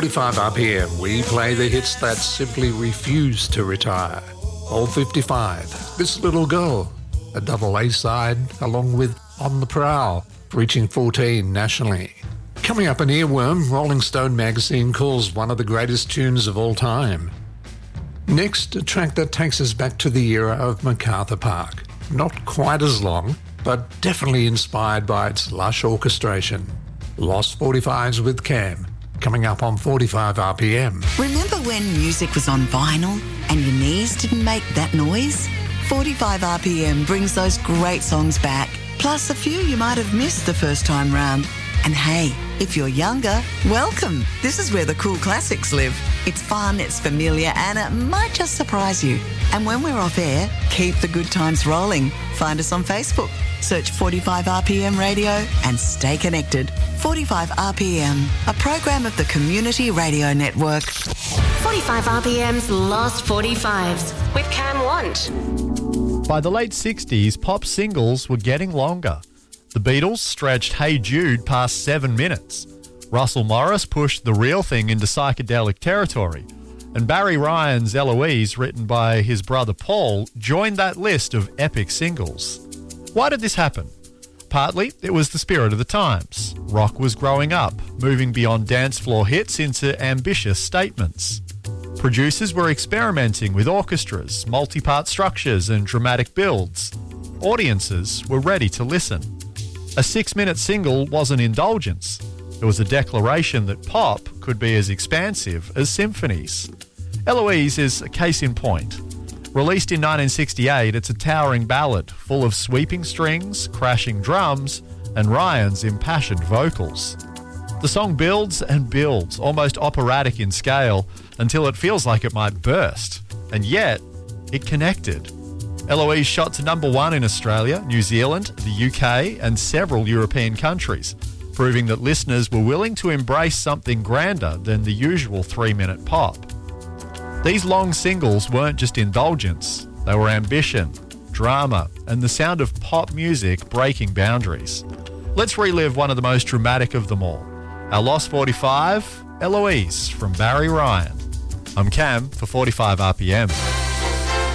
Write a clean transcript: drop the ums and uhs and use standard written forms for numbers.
45 RPM, we play the hits that simply refuse to retire. Old 55, This Little Girl, a double A-side, along with On the Prowl, reaching 14 nationally. Coming up, an earworm, Rolling Stone magazine calls one of the greatest tunes of all time. Next, a track that takes us back to the era of MacArthur Park. Not quite as long, but definitely inspired by its lush orchestration. Lost 45s with Cam, coming up on 45 RPM. Remember when music was on vinyl and your knees didn't make that noise? 45 RPM brings those great songs back, plus a few you might have missed the first time round. And hey, if you're younger, welcome. This is where the cool classics live. It's fun, it's familiar, and it might just surprise you. And when we're off air, keep the good times rolling. Find us on Facebook. Search 45 RPM Radio and stay connected. 45 RPM, a program of the Community Radio Network. 45 RPM's Lost 45s with Cam Want. By the late 60s, pop singles were getting longer. The Beatles stretched Hey Jude past 7 minutes. Russell Morris pushed The Real Thing into psychedelic territory. And Barry Ryan's Eloise, written by his brother Paul, joined that list of epic singles. Why did this happen? Partly, it was the spirit of the times. Rock was growing up, moving beyond dance floor hits into ambitious statements. Producers were experimenting with orchestras, multi-part structures and dramatic builds. Audiences were ready to listen. A 6-minute single was an indulgence. It was a declaration that pop could be as expansive as symphonies. Eloise is a case in point. Released in 1968, it's a towering ballad full of sweeping strings, crashing drums, and Ryan's impassioned vocals. The song builds and builds, almost operatic in scale, until it feels like it might burst. And yet, it connected. Eloise shot to number 1 in Australia, New Zealand, the UK, and several European countries, proving that listeners were willing to embrace something grander than the usual 3-minute pop. These long singles weren't just indulgence, they were ambition, drama, and the sound of pop music breaking boundaries. Let's relive one of the most dramatic of them all. Our Lost 45, Eloise from Barry Ryan. I'm Cam for 45 RPM.